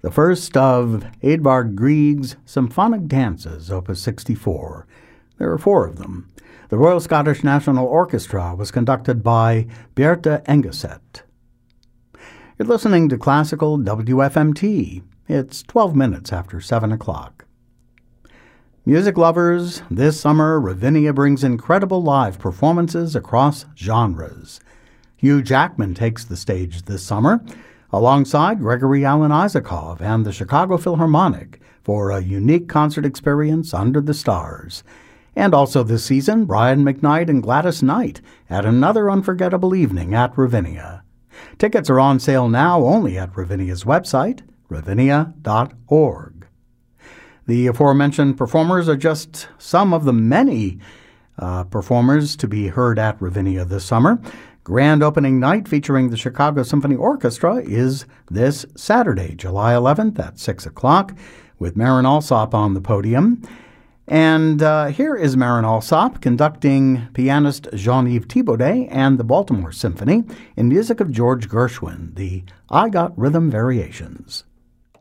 the first of Edvard Grieg's Symphonic Dances, Opus 64. There are 4 of them. The Royal Scottish National Orchestra was conducted by Beate Engeset. You're listening to Classical WFMT. It's 12 minutes after 7 o'clock. Music lovers, this summer Ravinia brings incredible live performances across genres. Hugh Jackman takes the stage this summer, alongside Gregory Alan Isakov and the Chicago Philharmonic for a unique concert experience under the stars. And also this season, Brian McKnight and Gladys Knight at another unforgettable evening at Ravinia. Tickets are on sale now only at Ravinia's website, ravinia.org. The aforementioned performers are just some of the many performers to be heard at Ravinia this summer. Grand opening night featuring the Chicago Symphony Orchestra is this Saturday, July 11th at 6 o'clock, with Marin Alsop on the podium. And here is Marin Alsop conducting pianist Jean-Yves Thibaudet and the Baltimore Symphony in music of George Gershwin, the I Got Rhythm Variations.